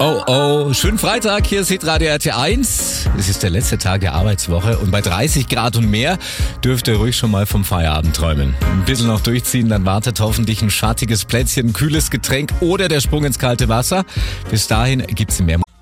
Oh, oh, schönen Freitag, hier ist Hitradio RT1. Es ist der letzte Tag der Arbeitswoche und bei 30 Grad und mehr dürft ihr ruhig schon mal vom Feierabend träumen. Ein bisschen noch durchziehen, dann wartet hoffentlich ein schattiges Plätzchen, ein kühles Getränk oder der Sprung ins kalte Wasser. Bis dahin gibt's mehr.